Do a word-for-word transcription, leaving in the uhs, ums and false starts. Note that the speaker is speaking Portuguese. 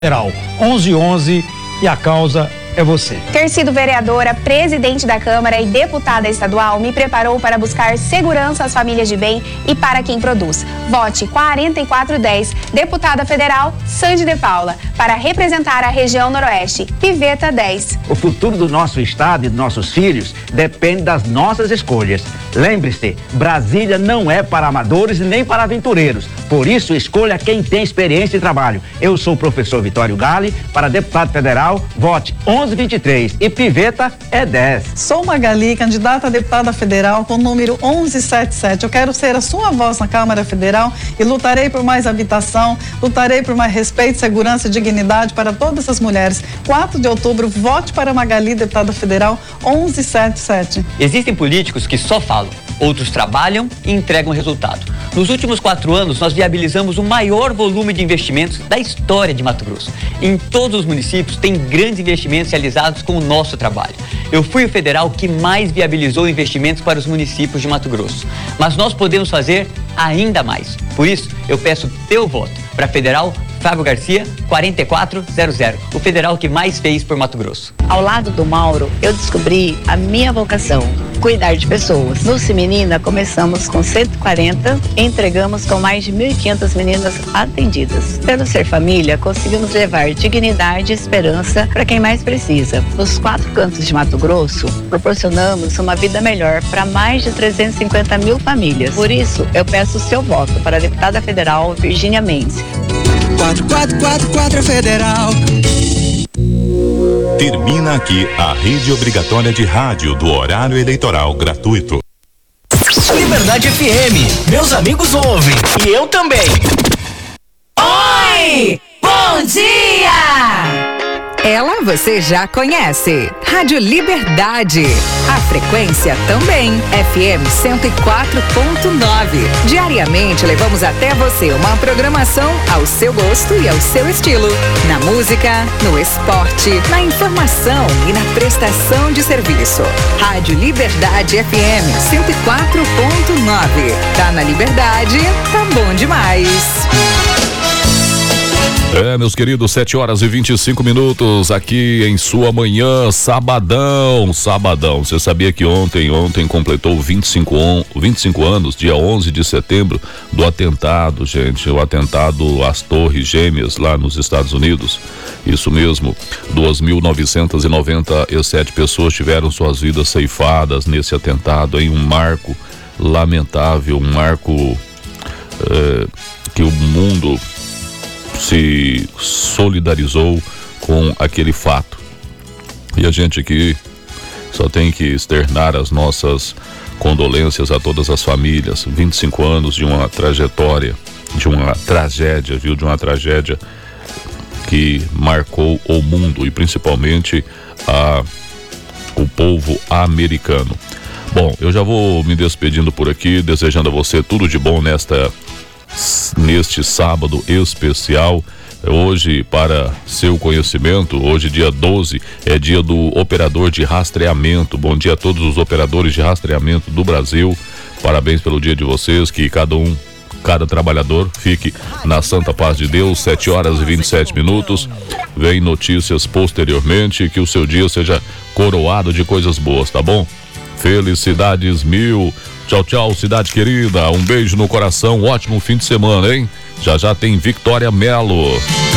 Federal onze onze e a causa é você. Ter sido vereadora, presidente da Câmara e deputada estadual me preparou para buscar segurança às famílias de bem e para quem produz. Vote quarenta e quatro dez, deputada federal Sandy de Paula, para representar a região noroeste. Piveta dez. O futuro do nosso estado e dos nossos filhos depende das nossas escolhas. Lembre-se, Brasília não é para amadores e nem para aventureiros. Por isso, escolha quem tem experiência e trabalho. Eu sou o professor Vitório Gale, para deputado federal, vote onze vinte e três e Piveta é dez. Sou Magali, candidata a deputada federal com o número onze setenta e sete. Eu quero ser a sua voz na Câmara Federal e lutarei por mais habitação, lutarei por mais respeito, segurança e dignidade para todas as mulheres. quatro de outubro, vote para Magali, deputada federal onze setenta e sete. Existem políticos que só falam, outros trabalham e entregam resultado. Nos últimos quatro anos, nós viabilizamos o maior volume de investimentos da história de Mato Grosso. Em todos os municípios tem grandes investimentos realizados com o nosso trabalho. Eu fui o federal que mais viabilizou investimentos para os municípios de Mato Grosso. Mas nós podemos fazer ainda mais. Por isso, eu peço teu voto para federal Fábio Garcia, quarenta e quatro zero zero, o federal que mais fez por Mato Grosso. Ao lado do Mauro, eu descobri a minha vocação, cuidar de pessoas. No Cimenina, começamos com cento e quarenta e entregamos com mais de mil e quinhentas meninas atendidas. Pelo Ser Família, conseguimos levar dignidade e esperança para quem mais precisa. Nos quatro cantos de Mato Grosso, proporcionamos uma vida melhor para mais de trezentas e cinquenta mil famílias. Por isso, eu peço o seu voto para a deputada federal Virgínia Mendes. quatro quatro quatro quatro Federal. Termina aqui a rede obrigatória de rádio do horário eleitoral gratuito. Liberdade F M, meus amigos ouvem e eu também. Oi, bom dia! Ela você já conhece, Rádio Liberdade. A frequência também, F M cento e quatro ponto nove. Diariamente levamos até você uma programação ao seu gosto e ao seu estilo. Na música, no esporte, na informação e na prestação de serviço. Rádio Liberdade F M cento e quatro ponto nove. Tá na Liberdade, tá bom demais. É, meus queridos, sete horas e vinte e cinco minutos aqui em sua manhã, sabadão, sabadão. Você sabia que ontem, ontem completou vinte e cinco, vinte e cinco anos, dia onze de setembro, do atentado, gente, o atentado às Torres Gêmeas lá nos Estados Unidos. Isso mesmo, duas mil novecentas e noventa e sete pessoas tiveram suas vidas ceifadas nesse atentado, em um marco lamentável, um marco é, que o mundo se solidarizou com aquele fato. E a gente aqui só tem que externar as nossas condolências a todas as famílias. vinte e cinco anos de uma trajetória, de uma tragédia, viu? De uma tragédia que marcou o mundo e principalmente a, o povo americano. Bom, eu já vou me despedindo por aqui, desejando a você tudo de bom nesta neste sábado especial. Hoje, para seu conhecimento, hoje dia doze é dia do operador de rastreamento. Bom dia a todos os operadores de rastreamento do Brasil, parabéns pelo dia de vocês, que cada um, cada trabalhador fique na santa paz de Deus. Sete horas e vinte e sete minutos, vem notícias posteriormente, que o seu dia seja coroado de coisas boas, tá bom? Felicidades mil. Tchau, tchau, cidade querida. Um beijo no coração. Ótimo fim de semana, hein? Já já tem Victória Melo.